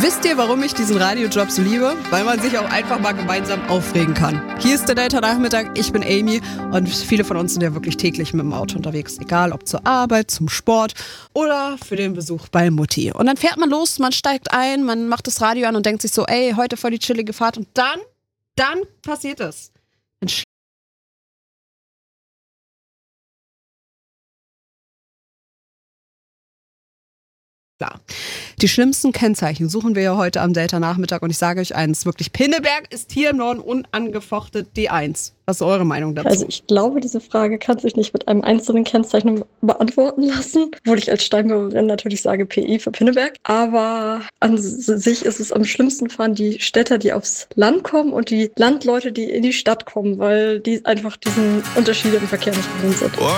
Wisst ihr, warum ich diesen Radiojob so liebe? Weil man sich auch einfach mal gemeinsam aufregen kann. Hier ist der Delta-Nachmittag, ich bin Amy und viele von uns sind ja wirklich täglich mit dem Auto unterwegs. Egal, ob zur Arbeit, zum Sport oder für den Besuch bei Mutti. Und dann fährt man los, man steigt ein, man macht das Radio an und denkt sich so, ey, heute voll die chillige Fahrt. Und dann passiert es. Klar. Die schlimmsten Kennzeichen suchen wir ja heute am Delta-Nachmittag und ich sage euch eins, wirklich, Pinneberg ist hier im Norden unangefochten die 1. Was ist eure Meinung dazu? Also ich glaube, diese Frage kann sich nicht mit einem einzelnen Kennzeichen beantworten lassen, obwohl ich als Steinbürgerin natürlich sage PI für Pinneberg. Aber an sich ist es am schlimmsten fahren die Städter, die aufs Land kommen und die Landleute, die in die Stadt kommen, weil die einfach diesen Unterschied im Verkehr nicht gewohnt sind.